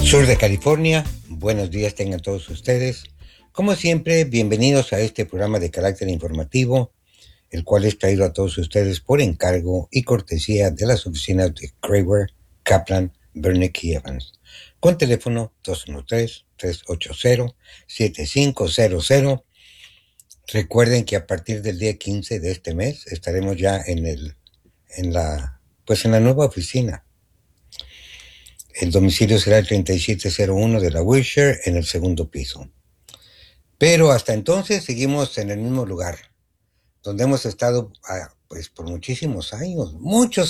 Sur de California, buenos días tengan todos ustedes. Como siempre, bienvenidos a este programa de carácter informativo, el cual es traído a todos ustedes por encargo y cortesía de las oficinas de Kramer, Kaplan, Bernick y Evans, con teléfono 213-380-7500. Recuerden que a partir del día 15 de este mes estaremos ya en la nueva oficina. El domicilio será el 3701 de la Wilshire en el segundo piso. Pero hasta entonces seguimos en el mismo lugar, donde hemos estado por muchísimos años, muchos